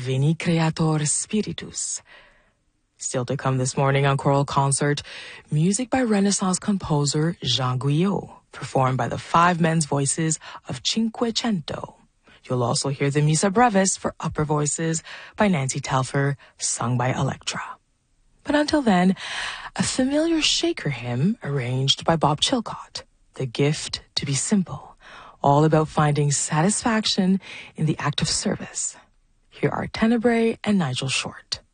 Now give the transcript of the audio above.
Veni Creator Spiritus. Still to come this morning on Choral Concert, music by Renaissance composer Jean Guyot, performed by the five men's voices of Cinquecento. You'll also hear the Missa Brevis for upper voices by Nancy Telfer, sung by Electra. But until then, a familiar Shaker hymn arranged by Bob Chilcott, The Gift to be Simple, all about finding satisfaction in the act of service. Here are Tenebrae and Nigel Short.